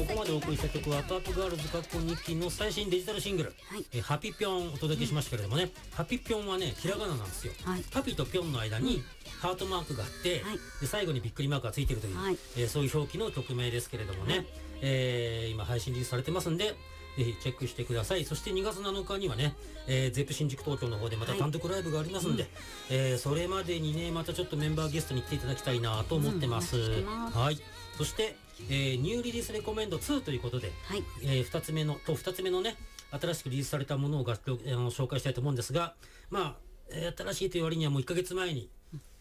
こまでお送りした曲はアップアップガールズ日記の最新デジタルシングル、ハピピョンお届けしましたけれどもね、ハピピョンはねひらがななんですよ、ハピとピョンの間にハートマークがあって、で最後にびっくりマークがついてるという、そういう表記の曲名ですけれどもね、今配信リリースされてますんでぜひチェックしてください。そして2月7日にはね、ゼップ新宿東京の方でまた単独ライブがありますんで、それまでにねまたちょっとメンバーゲストに来ていただきたいなと思ってます。はい。そして、ニューリリースレコメンド2ということで、2つ目のね新しくリリースされたものを紹介したいと思うんですが、まあ、新しいという割にはもう1ヶ月前に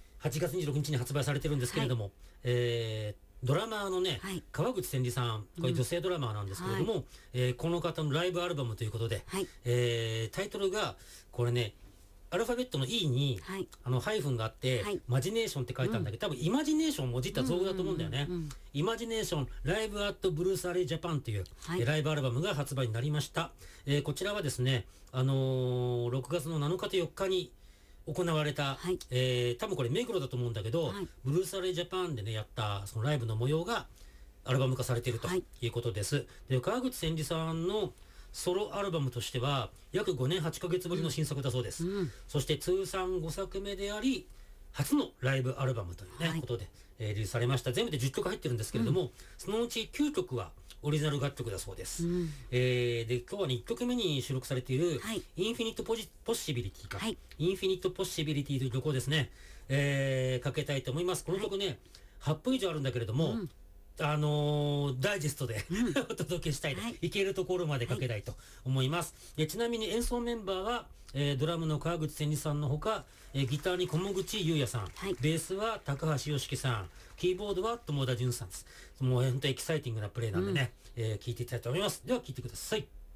8月26日に発売されてるんですけれども、ドラマーのね、川口千里さん、これ女性ドラマーなんですけれども、この方のライブアルバムということで、タイトルがこれねアルファベットの E に、ハイフンがあって、マジネーションって書いたんだけど、多分イマジネーションをもじった造語だと思うんだよね。イマジネーションライブアットブルースアレイジャパンという、ライブアルバムが発売になりました。こちらはですね、6月の7日と4日に行われた、多分これ目黒だと思うんだけど、ブルースアレイジャパンでねやったそのライブの模様がアルバム化されているということです。で、川口千里さんのソロアルバムとしては約5年8ヶ月ぶりの新作だそうです。そして通算5作目であり初のライブアルバムというね、ことで、リリースされました。全部で10曲入ってるんですけれども、そのうち9曲はオリジナル楽曲だそうです。で、今日はね、1曲目に収録されている、インフィニットポッシビリティか、インフィニットポッシビリティという曲をですね、かけたいと思います。この曲ね、8分以上あるんだけれども、ダイジェストでお届けしたいと、いけるところまでかけたいと思います。ちなみに演奏メンバーは、ドラムの川口千里さんのほか、ギターに小茂口優也さん、ベースは高橋良樹さん、キーボードは友田純さんです。もう本当にエキサイティングなプレイなんでね、聴いていきたいと思います。では聴いてください。